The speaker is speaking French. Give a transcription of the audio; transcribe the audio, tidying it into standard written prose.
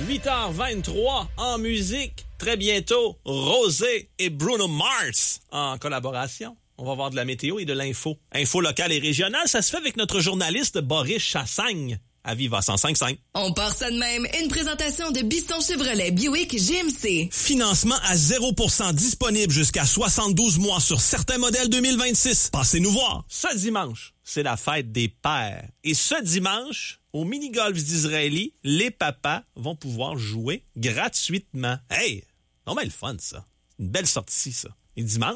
8h23 en musique. Très bientôt, Rosé et Bruno Mars en collaboration. On va voir de la météo et de l'info. Info locale et régionale, ça se fait avec notre journaliste Boris Chassagne à Viva 105.5. On part ça de même. Une présentation de Biston Chevrolet Buick GMC. Financement à 0% disponible jusqu'à 72 mois sur certains modèles 2026. Passez-nous voir. Ce dimanche, c'est la fête des pères. Et ce dimanche, au mini-golf d'Israéli, les papas vont pouvoir jouer gratuitement. Hey! Non mais le fun, ça. Une belle sortie, ça. Et dimanche,